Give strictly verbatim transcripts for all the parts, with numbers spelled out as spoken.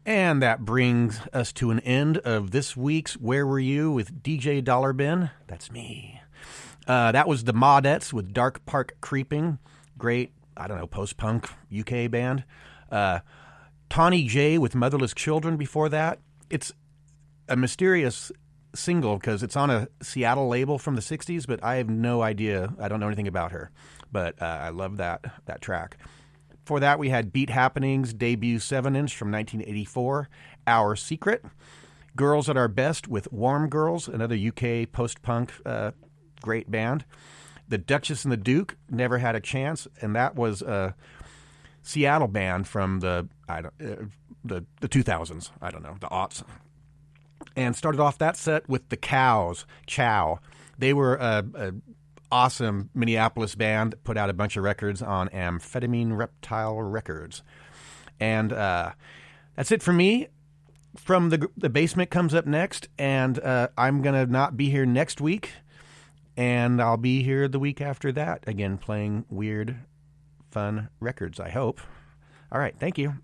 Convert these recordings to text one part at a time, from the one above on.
And that brings us to an end of this week's Where Were You with D J Dollar Bin. That's me. Uh, that was the Maudettes with Dark Park Creeping. Great, I don't know, post-punk U K band. Uh, Tawny J with Motherless Children before that. It's a mysterious single because it's on a Seattle label from the sixties, but I have no idea. I don't know anything about her. But uh, I love that that track. For that, we had Beat Happenings' debut seven inch from nineteen eighty-four, Our Secret. Girls at Our Best with Warm Girls, another U K post-punk uh, great band. The Duchess and the Duke, Never Had a Chance, and that was a Seattle band from the I don't uh, the the two thousands. I don't know, the aughts. And started off that set with the Cows, Chow. They were a, a awesome Minneapolis band, put out a bunch of records on Amphetamine Reptile Records. And uh, that's it for me. From the the Basement comes up next, and uh, I'm going to not be here next week, and I'll be here the week after that, again, playing weird, fun records, I hope. All right, thank you.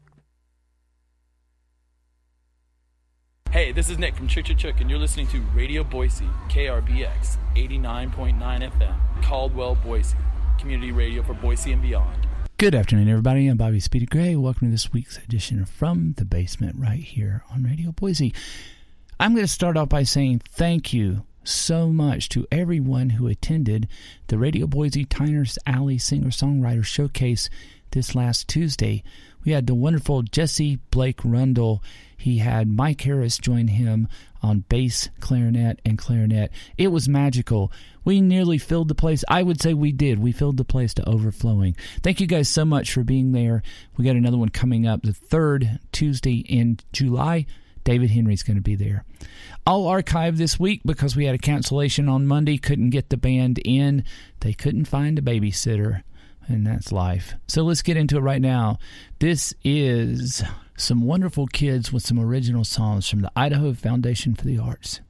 Hey, this is Nick from Chick Chick Chook, and you're listening to Radio Boise, K R B X, eighty-nine point nine F M, Caldwell, Boise, community radio for Boise and beyond. Good afternoon, everybody. I'm Bobby Speedy Gray. Welcome to this week's edition of From the Basement right here on Radio Boise. I'm going to start off by saying thank you so much to everyone who attended the Radio Boise Tyner's Alley Singer-Songwriter Showcase this last Tuesday. We had the wonderful Jesse Blake Rundle. He had Mike Harris join him on bass, clarinet, and clarinet. It was magical. We nearly filled the place. I would say we did. We filled the place to overflowing. Thank you guys so much for being there. We got another one coming up the third Tuesday in July. David Henry's going to be there. I'll archive this week because we had a cancellation on Monday. Couldn't get the band in. They couldn't find a babysitter. And that's life. So let's get into it right now. This is some wonderful kids with some original songs from the Idaho Foundation for the Arts.